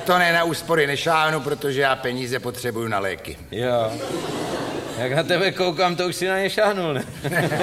to ne, na úspory nešáhnu, protože já peníze potřebuju na léky. Jo. Jak na tebe koukám, to už si na ně šáhnul, ne?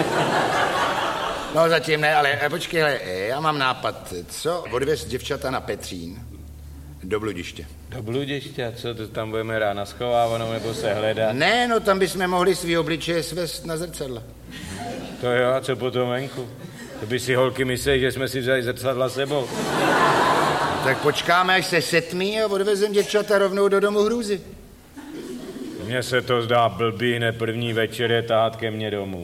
No zatím ne, ale počkej, hele, já mám nápad. Co? Odvez děvčata na Petřín do bludiště. Do bludiště? A co, to tam budeme hrát na schovávanou nebo se hledat? Ne, no tam bychom mohli svý obličeje svést na zrcadla. To jo, a co potom venku? To by si holky mysleli, že jsme si vzali zrcadla sebou. Tak počkáme, až se setmí a odvezem děvčata rovnou do domu hrůzy. Mně se to zdá blbý, ne první večer je tahat ke mně domů.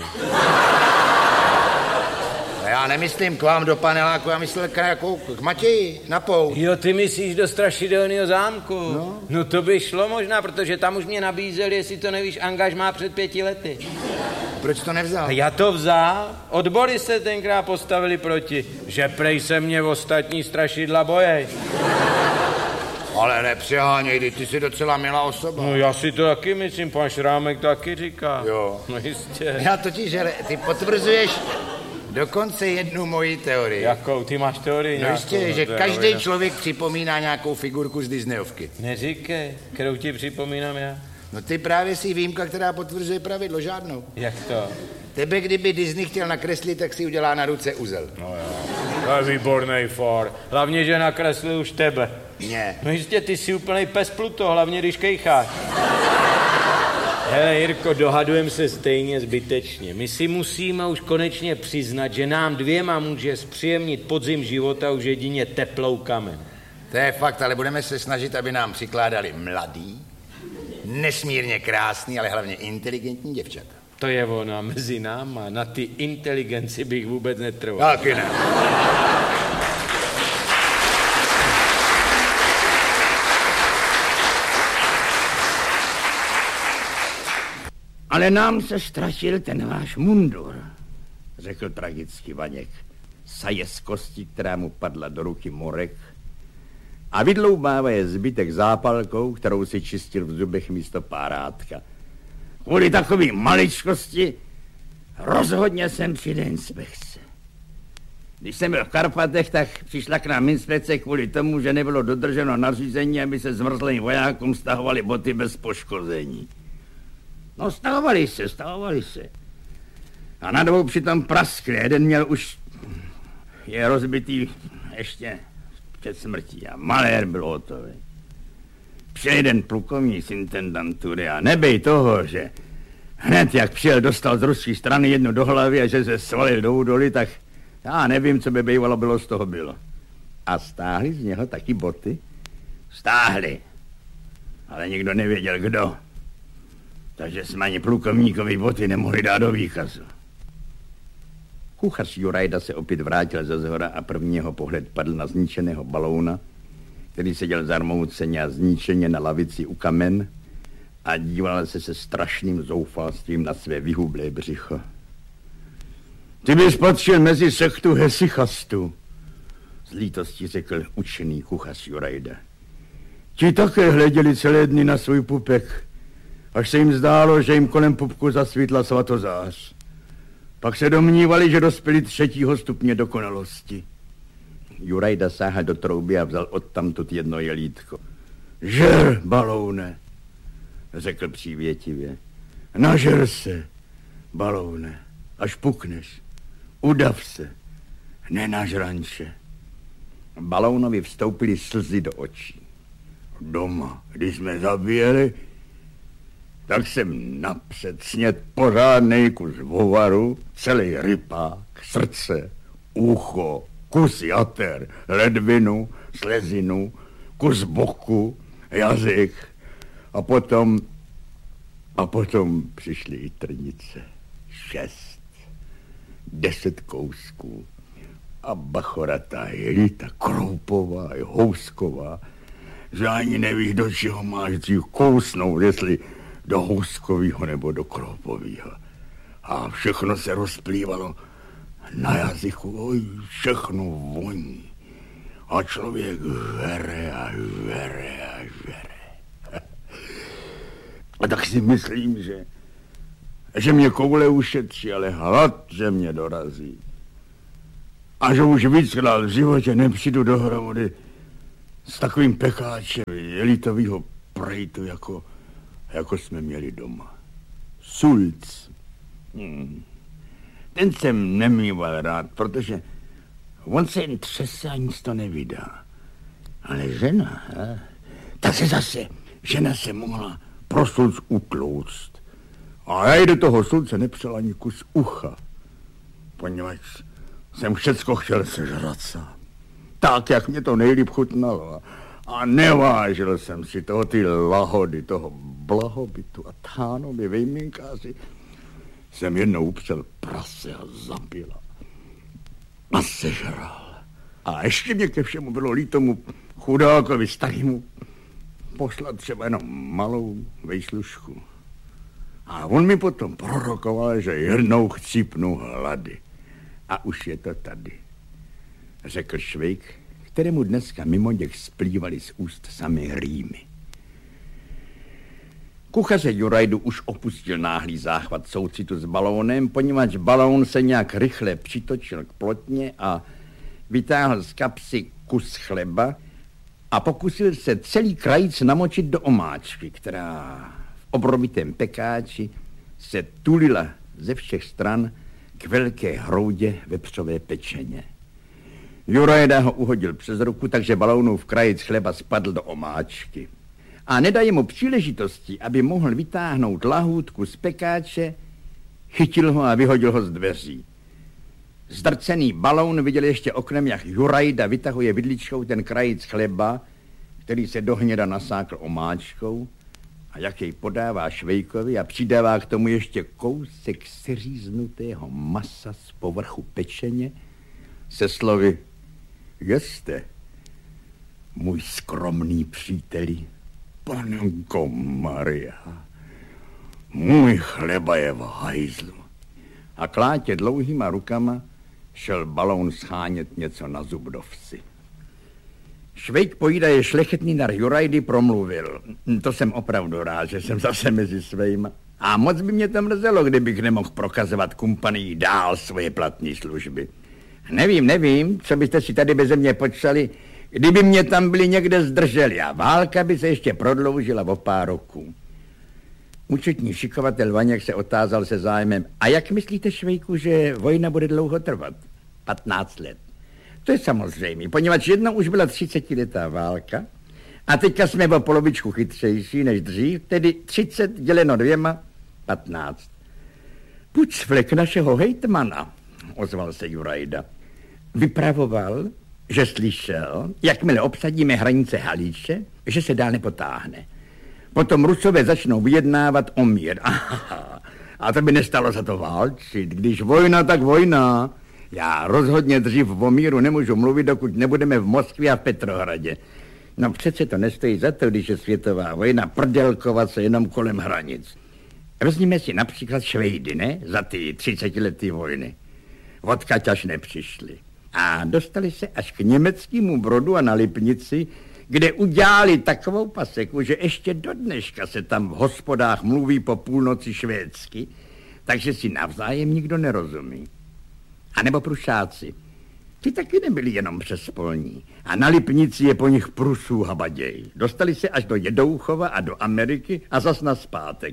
A já nemyslím k vám do paneláku, já myslel k Matěji, na pouť. Jo, ty myslíš do Strašidelného zámku? No to by šlo možná, protože tam už mě nabízeli, jestli to nevíš, angažmá před 5 lety. Proč to nevzal? A já to vzal. Odbory se tenkrát postavili proti, že prej se mě ostatní strašidla bojej. Ale nepřeháněj, ty jsi docela milá osoba. No já si to taky myslím, pan Šrámek taky říká. Jo. No jistě. Já totiž, ale ty potvrzuješ dokonce jednu moji teorii. Jakou? Ty máš teorii nějakou? No jistě, že každý člověk připomíná nějakou figurku z Disneyovky. Neříkej, kterou ti připomínám já. No ty právě jsi výjimka, která potvrzuje pravidlo, žádnou. Jak to? Tebe, kdyby Disney chtěl nakreslit, tak si udělá na ruce uzel. No jo, to je výborný for. Hlavně, že nakreslil už tebe. Ne. No jistě, ty jsi úplnej pes Pluto, hlavně když kejcháš. Hele, Jirko, dohadujeme se stejně zbytečně. My si musíme už konečně přiznat, že nám dvěma může zpříjemnit podzim života už jedině teplou kamen. To je fakt, ale budeme se snažit, aby nám přikládali mladý, nesmírně krásný, ale hlavně inteligentní děvčata. To je ona mezi náma. Na ty inteligenci bych vůbec netrval. Taky ne. Ale nám se strašil ten váš mundur, řekl tragicky Vaněk. Saje z kosti, která mu padla do ruky morek, a vydloubává je zbytek zápalkou, kterou si čistil v zubech místo párátka. Kvůli takový maličkosti rozhodně jsem přijde inspekce. Když jsem byl v Karpatech, tak přišla k nám inspekce kvůli tomu, že nebylo dodrženo nařízení, aby se zmrzlým vojákům stahovaly boty bez poškození. No, stahovali se. A na dvou přitom praskli. Jeden měl už... je rozbitý ještě před smrtí a malér byl hotový. Přijel jeden plukovník z intendantury a nebej toho, že hned jak přijel, dostal z ruské strany jednu do hlavy a že se svalil do údolí, tak já nevím, co by bývalo bylo z toho bylo. A stáhli z něho taky boty? Stáhli. Ale nikdo nevěděl, kdo. Takže jsme ani plukovníkovi boty nemohli dát do výkazu. Kuchař Jurajda se opět vrátil ze zhora a prvního pohled padl na zničeného balouna, který seděl zarmouceně a zničeně na lavici u kamen a díval se strašným zoufalstvím na své vyhublé břicho. Ty bys patřil mezi sektu hesychastů, z lítostí řekl učený kuchař Jurajda. Ti také hleděli celé dny na svůj pupek, až se jim zdálo, že jim kolem pupku zasvítla svatozář. Pak se domnívali, že dospěli 3. stupně dokonalosti. Jurajda sáhl do trouby a vzal odtamtud jedno jelítko. Žer, baloune, řekl přívětivě. Nažer se, baloune, až pukneš. Udav se, nenažranče. Balounovi vstoupily slzy do očí. Doma, když jsme zabíjeli, tak jsem napřed sněd pořádnej kus vovaru, celý rypák, srdce, ucho, kus jater, ledvinu, slezinu, kus boku, jazyk a potom přišly i trnice. 6, 10 kousků a bachoratá jelita, kroupová i housková, že ani nevíš, do čeho máš dřív kousnout, jestli do houskovýho nebo do kroupovýho. A všechno se rozplývalo na jazyku, oj, všechno voní. A člověk žere a žere a žere. A tak si myslím, že mě koule ušetří, ale hlad, že mě dorazí. A že už víckrát v životě nepřijdu dohromady s takovým pekáčem jelitovýho prejtu, jako jsme měli doma. Sulc. Ten jsem nemýval rád, protože on se jen třese a nic to nevydá. Ale žena, ta se zase, žena se mohla pro sulc utlouct. A já do toho sulce nepřel ani kus ucha, poněvadž jsem všecko chtěl sežrat sám. Tak, jak mě to nejlíp chutnalo. A nevážil jsem si toho ty lahody, toho blahobytu a tánovi vejminkáři. Jsem jednou upřel prase a zabila. A sežral. A ještě mě ke všemu bylo líto mu chudákovi starému poslat třeba jenom malou vejslušku. A on mi potom prorokoval, že jednou chcípnu hlady. A už je to tady, řekl Švejk, kterému dneska mimoděk splývaly z úst samé rýmy. Kuchaře Jurajdu už opustil náhlý záchvat soucitu s balónem, poněvadž balón se nějak rychle přitočil k plotně a vytáhl z kapsy kus chleba a pokusil se celý krajíc namočit do omáčky, která v obrovitém pekáči se tulila ze všech stran k velké hroudě vepřové pečeně. Jurajda ho uhodil přes ruku, takže balónův krajíc chleba spadl do omáčky. A nedají mu příležitosti, aby mohl vytáhnout lahůdku z pekáče, chytil ho a vyhodil ho z dveří. Zdrcený balón viděl ještě oknem, jak Jurajda vytahuje vidličkou ten krajíc chleba, který se do hněda nasákl omáčkou, a jak jej podává Švejkovi a přidává k tomu ještě kousek seříznutého masa z povrchu pečeně se slovy: jeste, můj skromný příteli, Panenko Maria, můj chleba je v hajzlu. A klátě dlouhýma rukama šel balón schánět něco na zub do vsi. Švejk pojídaje šlechetný nar Jurajdy promluvil: to jsem opravdu rád, že jsem zase mezi svejma. A moc by mě to mrzelo, kdybych nemohl prokazovat kumpanii dál svoje platné služby. Nevím, co byste si tady beze mě počali, kdyby mě tam byli někde zdrželi a válka by se ještě prodloužila o pár roků. Účetní šikovatel Vaněk se otázal se zájmem: a jak myslíte, Švejku, že vojna bude dlouho trvat? 15 let. To je samozřejmě, poněvadž jednou už byla 30letá válka a teďka jsme o polovičku chytřejší než dřív, tedy 30 děleno 2, 15. Pucflek našeho hejtmana, ozval se Jurajda, vypravoval, že slyšel, jakmile obsadíme hranice Halíče, že se dál nepotáhne. Potom Rusové začnou vyjednávat o mír. A to by nestalo za to válčit. Když vojna, tak vojna. Já rozhodně dřív o míru nemůžu mluvit, dokud nebudeme v Moskvě a v Petrohradě. No přece to nestojí za to, když je světová vojna, prdělkovat se jenom kolem hranic. Vezměme si například Švejdy, ne? Za ty 30letý vojny. Odkud až nepřišli. A dostali se až k německému Brodu a na Lipnici, kde udělali takovou paseku, že ještě do dneška se tam v hospodách mluví po půlnoci švédsky, takže si navzájem nikdo nerozumí. A nebo Prušáci. Ti taky nebyli jenom přespolní. A na Lipnici je po nich Prusů habaděj. Dostali se až do Jedouchova a do Ameriky a zas nazpátek.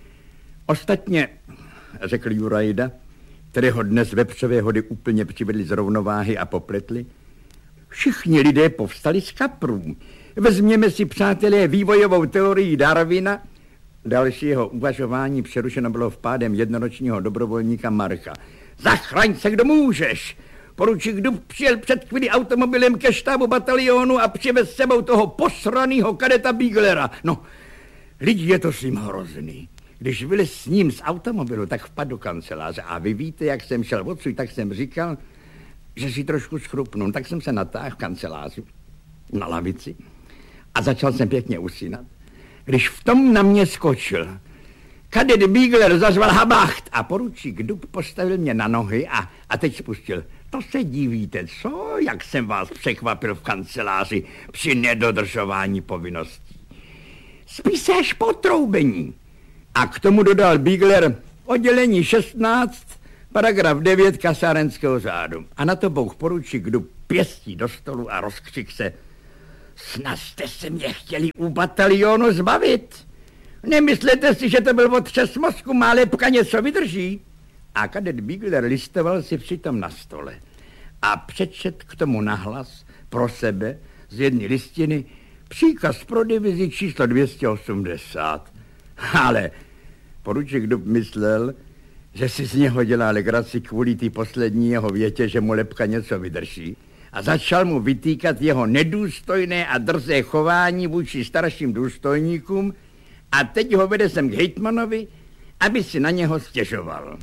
Ostatně, řekl Jurajda, kterého dnes vepřové hody úplně přivedli z rovnováhy a popletli, všichni lidé povstali z kaprů. Vezměme si, přátelé, vývojovou teorii Darwina. Další jeho uvažování přerušeno bylo vpádem jednoročního dobrovolníka Marka. Zachraň se, kdo můžeš! Poručík Dub přijel před chvíli automobilem ke štábu batalionu a přivez s sebou toho posranýho kadeta Bieglera. No, lidi, je to s ním hrozný. Když vylez s ním z automobilu, tak vpadl do kanceláře. A vy víte, jak jsem šel odsud, tak jsem říkal, že si trošku schrupnu. Tak jsem se natáhl v kanceláři na lavici a začal jsem pěkně usínat. Když v tom na mě skočil kadet Biegler, zařval habacht a poručík Dub postavil mě na nohy a teď spustil. To se divíte, co? Jak jsem vás překvapil v kanceláři při nedodržování povinností. Spí se až po troubení. A k tomu dodal Biegler oddělení 16, paragraf 9 kasárenského řádu. A na to bouch poručík Dub pěstí do stolu a rozkřik se: Snad jste se mě chtěli u batalionu zbavit. Nemyslete si, že to byl otřes mozku, má lepka něco vydrží. A kadet Bigler listoval si přitom na stole a přečet k tomu nahlas pro sebe z jedné listiny příkaz pro divizi číslo 280. Ale poručík Dub myslel, že si z něho dělá legraci kvůli té poslední jeho větě, že mu lepka něco vydrží, a začal mu vytýkat jeho nedůstojné a drzé chování vůči starším důstojníkům a teď ho vede sem k hejtmanovi, aby si na něho stěžoval.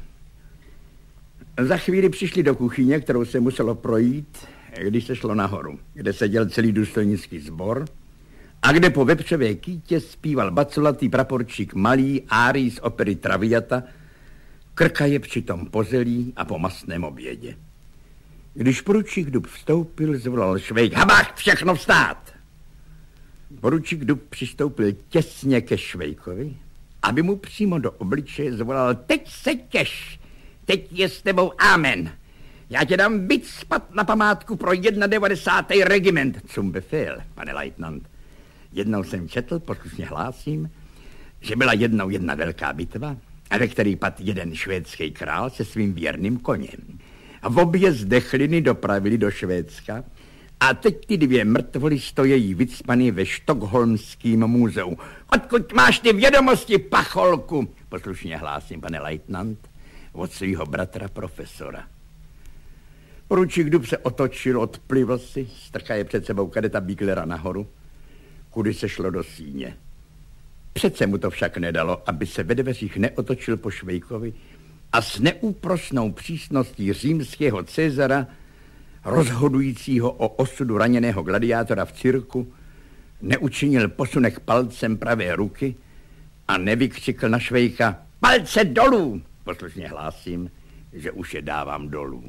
Za chvíli přišli do kuchyně, kterou se muselo projít, když se šlo nahoru, kde seděl celý důstojnický sbor a kde po vepřové kýtě zpíval bacolatý praporčík Malý árii z opery Traviata, krkaje přitom po zelí a po mastném obědě. Když poručík Dub vstoupil, zvolal Švejk: Habach, všechno vstát! Poručík Dub přistoupil těsně ke Švejkovi, aby mu přímo do obličeje zvolal: Teď se těš, teď je s tebou amen. Já tě dám byt spat na památku pro 91. regiment. Zum Befehl, pane leutnant. Jednou jsem četl, poslušně hlásím, že byla jednou jedna velká bitva, ve který padl jeden švédský král se svým věrným koněm. A v obě zdechliny dopravili do Švédska a teď ty dvě mrtvoly stojí vycpaný ve Štokholmském muzeu. Odkud máš ty vědomosti, pacholku? Poslušně hlásím, pane leutnant, od svého bratra profesora. Poručík Dub se otočil, odplivl si, strkaje před sebou kadeta Biglera nahoru, kudy se šlo do síně. Přece mu to však nedalo, aby se ve dveřích neotočil po Švejkovi a s neúprosnou přísností římského Cezara, rozhodujícího o osudu raněného gladiátora v cirku, neučinil posunek palcem pravé ruky a nevykřikl na Švejka: Palce dolů! Poslušně hlásím, že už je dávám dolů.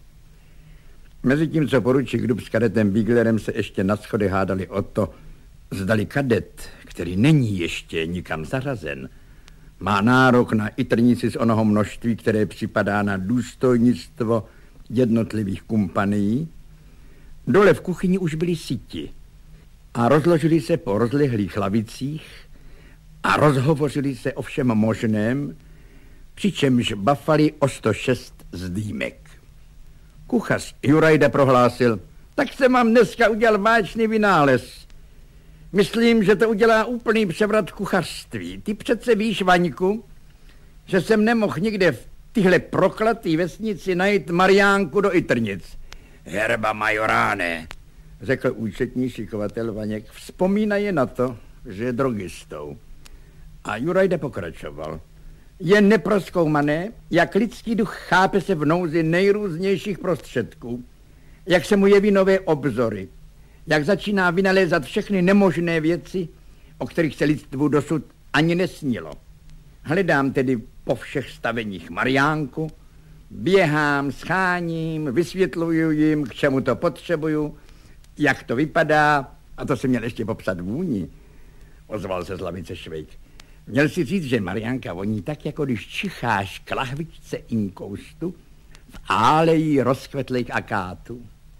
Mezitím, co poručík Dub s kadetem Biglerem se ještě na schody hádali o to, zdali kadet, který není ještě nikam zařazen, má nárok na itrnici z onoho množství, které připadá na důstojnictvo jednotlivých kompanií, dole v kuchyni už byli siti a rozložili se po rozlehlých lavicích a rozhovořili se o všem možném, přičemž bafali o 106 zdýmek. Kuchař Jurajda prohlásil: Tak jsem vám dneska udělal báječný vynález. Myslím, že to udělá úplný převrat kuchařství. Ty přece víš, Vaňku, že jsem nemohl nikde v tyhle proklatý vesnici najít Mariánku do Itrnic. Herba majoráne, řekl účetní šikovatel Vaněk, vzpomínaje na to, že je drogistou. A Jurajda pokračoval: Je neprozkoumané, jak lidský duch chápe se v nouzi nejrůznějších prostředků, jak se mu jeví nové obzory, jak začíná vynalézat všechny nemožné věci, o kterých se lidstvu dosud ani nesnilo. Hledám tedy po všech staveních Mariánku, běhám, scháním, vysvětluju jim, k čemu to potřebuju, jak to vypadá, a to si měl ještě popsat vůni, ozval se z lavice Švejk. Měl si říct, že Mariánka voní tak, jako když čicháš k lahvičce inkoustu v áleji rozkvetlých akátů.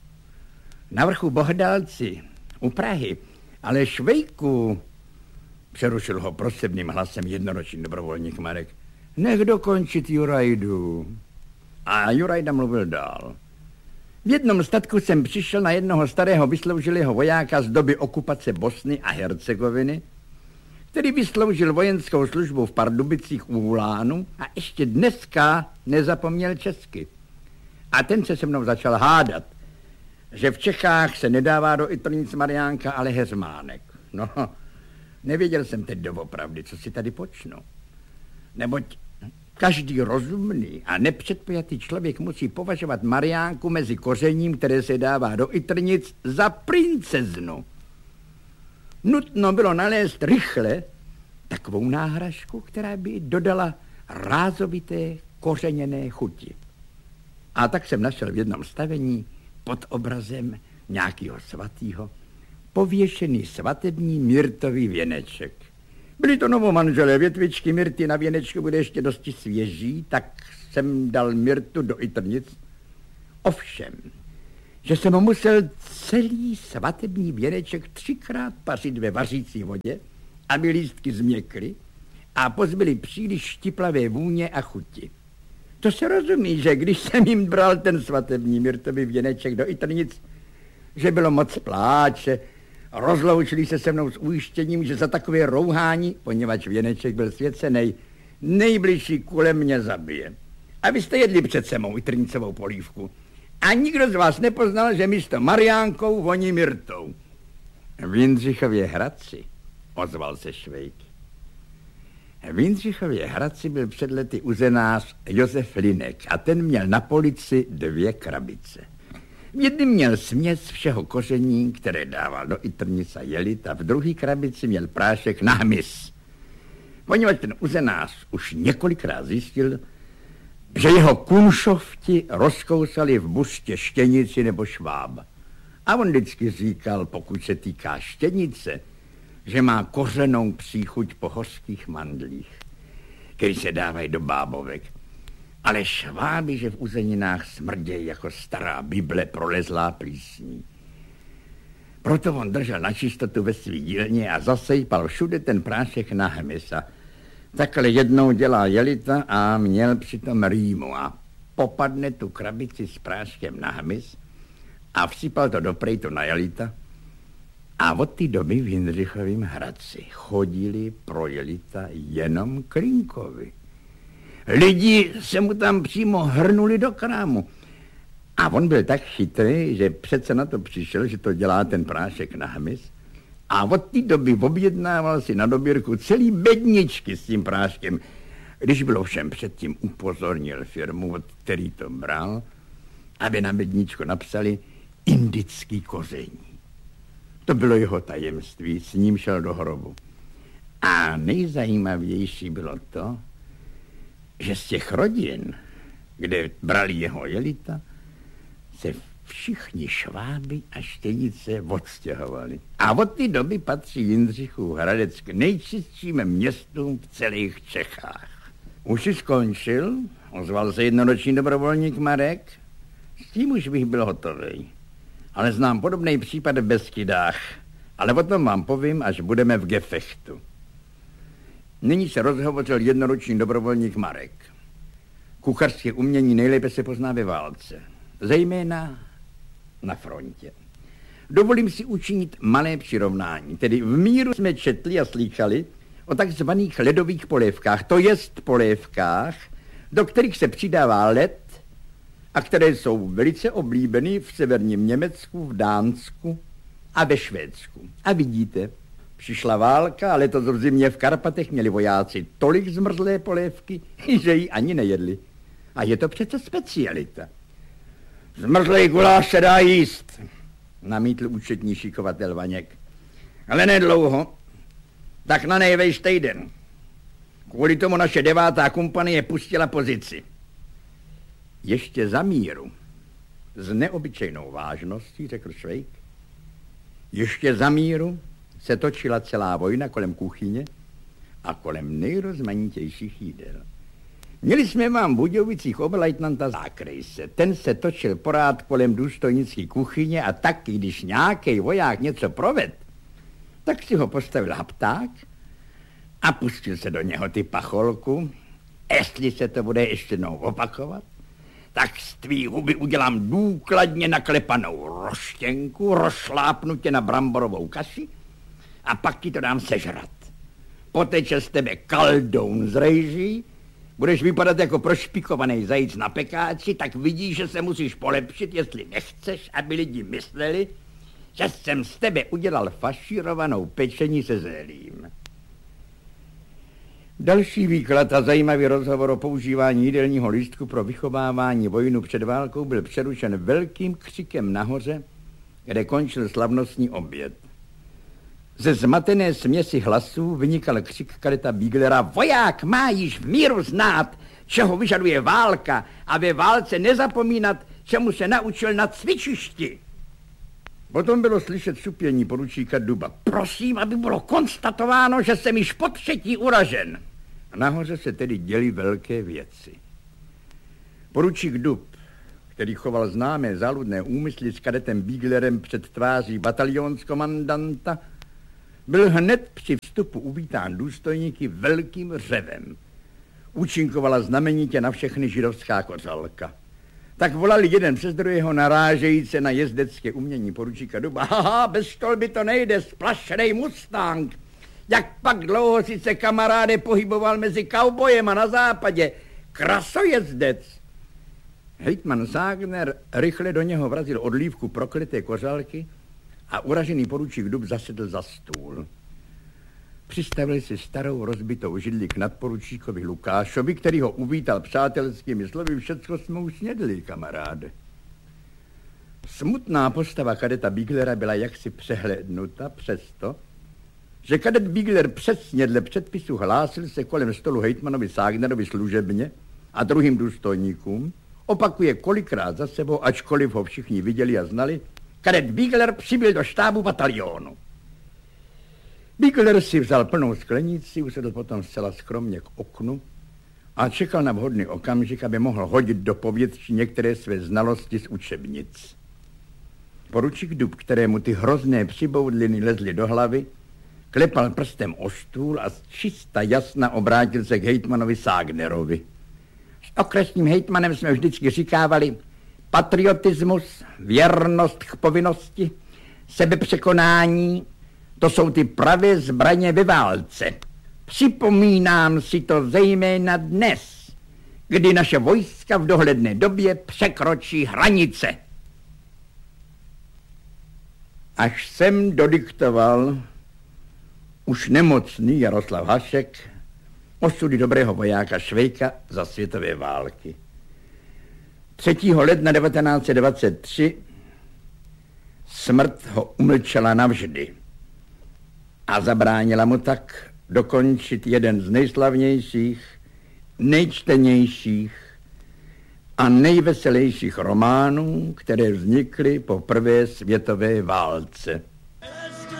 Na vrchu Bohdalci, u Prahy, ale Švejku, přerušil ho prosebným hlasem jednoročný dobrovolník Marek, nech dokončit Jurajdu. A Jurajda mluvil dál. V jednom statku jsem přišel na jednoho starého vysloužilého vojáka z doby okupace Bosny a Hercegoviny, který vysloužil vojenskou službu v Pardubicích u Ulánu a ještě dneska nezapomněl česky. A ten se mnou začal hádat, že v Čechách se nedává do Itrnic Mariánka, ale Heřmánek. No, nevěděl jsem teď doopravdy, co si tady počnu. Neboť každý rozumný a nepředpojatý člověk musí považovat Mariánku mezi kořením, které se dává do Itrnic, za princeznu. Nutno bylo nalézt rychle takovou náhražku, která by dodala rázovité kořeněné chuti. A tak jsem našel v jednom stavení pod obrazem nějakého svatýho pověšený svatební myrtový věneček. Byly to novomanželé, větvičky myrty na věnečku bude ještě dosti svěží, tak jsem dal myrtu do Itrnic. Ovšem, že jsem musel celý svatební věneček 3krát pařit ve vařící vodě, aby lístky změkly a pozbyly příliš štiplavé vůně a chuti. To se rozumí, že když jsem jim bral ten svatební myrtový věneček do Itrnic, že bylo moc pláče, rozloučili se mnou s ujištěním, že za takové rouhání, poněvadž věneček byl svěcenej, nejbližší kolem mě zabije. A vy jste jedli přece mou Itrnicovou polívku. A nikdo z vás nepoznal, že místo Mariánkou voní myrtou. V Jindřichově Hradci, ozval se Švejk. V Jindřichově Hradci byl před lety uzenář Josef Linek a ten měl na polici 2 krabice. V jednom měl směs všeho koření, které dával do Itrnic a jelit, a v druhé krabici měl prášek na hmyz. Poněvadž ten uzenář už několikrát zjistil, že jeho kunšofti rozkousali v buště štěnici nebo šváb. A on vždycky říkal, pokud se týká štěnice, že má kořenou příchuť po hořkých mandlích, který se dávají do bábovek. Ale šváby, že v uzeninách smrdějí jako stará Bible prolezlá plísní. Proto on držel na čistotu ve svý dílně a zasejpal všude ten prášek na hmyz. Takhle jednou dělal jelita a měl přitom rýmu a popadne tu krabici s práškem na hmyz a vsypal to do prejtu na jelita. A od té doby v Jindřichovým Hradci chodili pro jelita jenom Klinkovi. Lidi se mu tam přímo hrnuli do krámu. A on byl tak chytrý, že přece na to přišel, že to dělá ten prášek na hmyz. A od té doby objednával si na dobírku celý bedničky s tím práškem. Když byl ovšem předtím upozornil firmu, od který to bral, aby na bedničku napsali indický koření. To bylo jeho tajemství, s ním šel do hrobu. A nejzajímavější bylo to, že z těch rodin, kde brali jeho jelita, se všichni šváby a štěnice odstěhovali. A od té doby patří Jindřichův Hradec k nejčistším městům v celých Čechách. Už si skončil, ozval se jednoroční dobrovolník Marek. S tím už bych byl hotový. Ale znám podobný případ v Beskydách. Ale o tom vám povím, až budeme v Gefechtu. Nyní se rozhovořil jednoroční dobrovolník Marek. Kuchařské umění nejlépe se pozná ve válce. Zejména na frontě. Dovolím si učinit malé přirovnání. Tedy v míru jsme četli a slýchali o takzvaných ledových polévkách, to jest polévkách, do kterých se přidává led a které jsou velice oblíbeny v severním Německu, v Dánsku a ve Švédsku. A vidíte, přišla válka a letos v zimě v Karpatech měli vojáci tolik zmrzlé polévky, že ji ani nejedli. A je to přece specialita. Zmrzlej guláš se dá jíst, namítl účetní šikovatel Vaněk. Ale nedlouho, tak na nejvejš týden. Kvůli tomu naše 9. kompanie pustila pozici. Ještě za míru, s neobyčejnou vážností, řekl Švejk, ještě za míru se točila celá vojna kolem kuchyně a kolem nejrozmanitějších jídel. Měli jsme vám v Budějovicích oberleitnanta Zákrejse. Ten se točil porád kolem důstojnické kuchyně a taky, když nějaký voják něco proved, tak si ho postavil hapták a pustil se do něho ty pacholku. Jestli se to bude ještě jednou opakovat, tak z tvý huby udělám důkladně naklepanou roštěnku, rozšlápnu tě na bramborovou kaši a pak ti to dám sežrat. Poteče z tebe kaldoun z rejží, budeš vypadat jako prošpikovaný zajíc na pekáči, tak vidíš, že se musíš polepšit, jestli nechceš, aby lidi mysleli, že jsem z tebe udělal fašírovanou pečení se zélím. Další výklad a zajímavý rozhovor o používání jídelního lístku pro vychovávání vojnu před válkou byl přerušen velkým křikem nahoře, kde končil slavnostní oběd. Ze zmatené směsi hlasů vynikal křik kadeta Bíglera: voják má již v míru znát, čeho vyžaduje válka, a ve válce nezapomínat, čemu se naučil na cvičišti. Potom bylo slyšet šupění poručíka Duba. Prosím, aby bylo konstatováno, že jsem již po 3. uražen. A nahoře se tedy děly velké věci. Poručík Dub, který choval známé záludné úmysly s kadetem Biglerem před tváří batalionskomandanta, byl hned při vstupu uvítán důstojníky velkým řevem. Účinkovala znamenitě na všechny židovská kořalka. Tak volali jeden přes druhého narážejíce na jezdecké umění poručíka Duba. Haha, bez štolby to nejde, splašenej Mustang. Jak pak dlouho si se kamaráde pohyboval mezi kaubojem a na západě. Krasojezdec. Hejtman Ságner rychle do něho vrazil odlívku prokleté kořalky a uražený poručík Dub zasedl za stůl. Přistavili si starou rozbitou židli k nadporučíkovi Lukášovi, který ho uvítal přátelskými slovy. Všecko jsme už snědli, kamaráde. Smutná postava kadeta Biglera byla jaksi přehlédnuta přesto, že kadet Bigler přesně dle předpisu hlásil se kolem stolu hejtmanovi Ságnerovi služebně a druhým důstojníkům, opakuje kolikrát za sebou, ačkoliv ho všichni viděli a znali, kadet Bigler přibyl do štábu batalionu. Bigler si vzal plnou sklenici, usedl potom zcela skromně k oknu a čekal na vhodný okamžik, aby mohl hodit do povětří některé své znalosti z učebnic. Poručík Dub, kterému ty hrozné přiboudliny lezly do hlavy, klepal prstem o stůl a čista jasna obrátil se k hejtmanovi Ságnerovi. S okresním hejtmanem jsme vždycky říkávali patriotismus, věrnost k povinnosti, sebepřekonání, to jsou ty pravé zbraně ve válce. Připomínám si to zejména dnes, kdy naše vojska v dohledné době překročí hranice. Až jsem dodiktoval už nemocný Jaroslav Hašek osudy dobrého vojáka Švejka za světové války. 3. ledna 1923 smrt ho umlčela navždy a zabránila mu tak dokončit jeden z nejslavnějších, nejčtenějších a nejveselějších románů, které vznikly po první světové válce.